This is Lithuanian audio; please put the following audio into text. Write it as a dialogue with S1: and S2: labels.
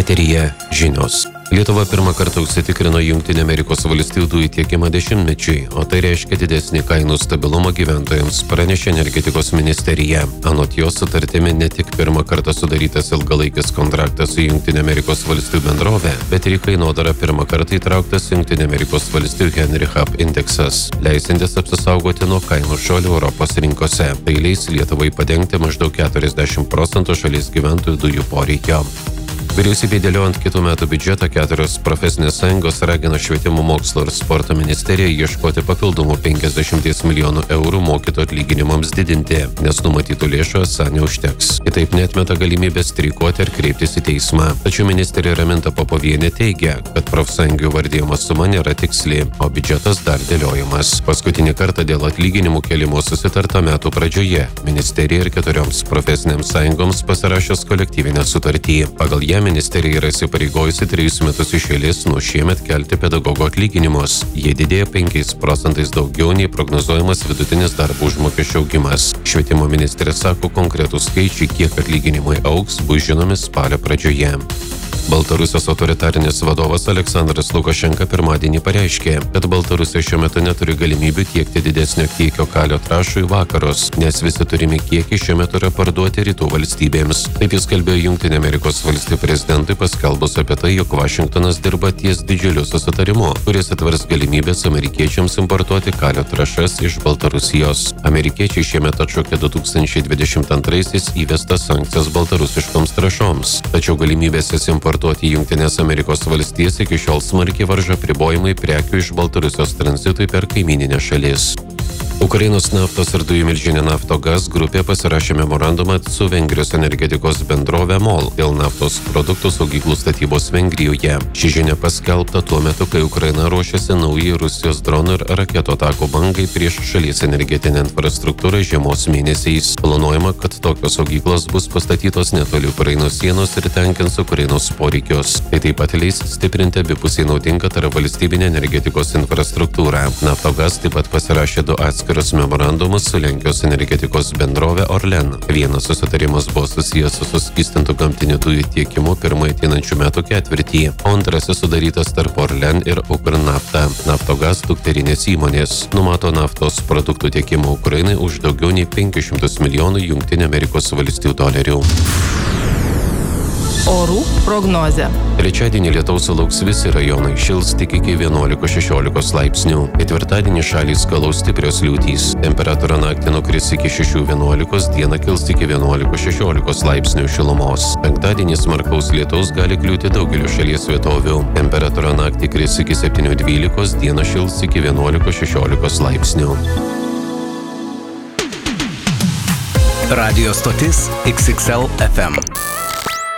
S1: Eteryje žinios. Lietuva pirmą kartą užsitikrino Jungtinių Amerikos valstijų dujų tiekimą 10-mečiui, o tai reiškia didesnį kainų stabilumą gyventojams, pranešė energetikos ministerija. Anot jos sutartimi ne tik pirmą kartą sudarytas ilgalaikis kontraktas su Jungtinių Amerikos valstijų bendrove, bet ir į kainodarą pirmą kartą įtrauktas Jungtinių Amerikos valstijų Henry Hub indeksas, leisintis apsisaugoti nuo kainų šuolių Europos rinkose. Tai leis Lietuvai padengti maždaug 40% šalies gyventojų dujų poreikio. Vyriausybė dėliojant kitų metų biudžetą, 4 profesinės sąjungos ragina švietimo, mokslo ir sporto ministeriją ieškoti papildomų 50 milijonų eurų mokytojų atlyginimams didinti, nes numatytų lėšų esą neužteks. Kitaip neatmeta galimybę streikuoti ar kreiptis į teismą. Tačiau ministerija Raminta Popovienė teigia, kad profsąjungų vardėjama suma nėra tiksli, o biudžetas dar dėliojamas. Paskutinį kartą dėl atlyginimų kėlimo susitarta metų pradžioje. Ministerija ir 4 profesinėms sąjungoms pasirašęs kolektyvinę sutartį. Pagal ją ministerija yra įsipareigojusi 3 metus iš eilės nuo šiemet kelti pedagogų atlyginimus. Jie didėja 5% daugiau nei prognozuojamas vidutinis darbo užmokesčio augimas. Švietimo ministrė sako, konkretūs skaičiai, kiek atlyginimai augs, bus žinomi spalio pradžioje. Baltarusijos autoritarinis vadovas Aleksandras Lukašenka pirmadienį pareiškė, kad Baltarusija šiuo metu neturi galimybių tiekti didesnio kiekio kalio trąšų į vakarus, nes visi turimi kiekiai šiuo metu yra parduoti rytų valstybėms. Taip jis kalbėjo Jungtinių Amerikos valstijų prezidentui paskelbus apie tai, jog Vašingtonas dirba ties didžiuliu susitarimu, kuris atvers galimybės amerikiečiams importuoti kalio trąšas iš Baltarusijos. Amerikiečiai šiemet atšaukė 2022 įvestas sankcijas baltarusiškoms trąšoms, tačiau galimybės jas importuoti Jungtinės Amerikos valstijas iki šiol smarkiai varžo apribojimai prekių iš Baltarusijos tranzitui per kaimyninės šalis. Ukrainos naftos ir dujų milžinė Naftogaz grupė pasirašė memorandumą su Vengrijos energetikos bendrove MOL dėl naftos produktų saugyklų statybos Vengrijoje. Ši žinia paskelbta tuo metu, kai Ukraina ruošiasi naujai Rusijos dronų ir raketų atakų bangai prieš šalies energetinę infrastruktūrą žiemos mėnesiais. Planuojama, kad tokios saugyklos bus pastatytos netoli Ukrainos sienos ir tenkins Ukrainos poreikius. Tai taip pat leis stiprinti abipusiai naudingą tarpvalstybinę energetikos infrastruktūrą. Naftogaz taip pat pasirašė 2 atskirus memorandumus su Lenkijos energetikos bendrove Orlen. Vienas susitarimas buvo susijęs su suskystintų gamtinių dujų tiekimu pirmąjį ateinančių metų ketvirtį, o antrasis sudarytas tarp Orlen ir Ukrnafta. Naftogaz dukterinės įmonės numato naftos produktų tiekimą Ukrainai už daugiau nei 500 milijonų Jungtinių Amerikos valstijų dolerių.
S2: Orų prognozė.
S1: Trečiadienį lietaus sulauks visi rajonai, šils tik iki 11-16 laipsnių. Ketvirtadienį šalį skalaus stiprios liūtys. Temperatūra naktį nukris iki 6-11, dieną kils iki 11-16 laipsnių šilumos. Penktadienį smarkaus lietaus gali kliūti daugeliu šalies vietovių. Temperatūra naktį kris iki 7-12, dieną šils iki 11-16 laipsnių.
S3: Radio stotis XXL FM.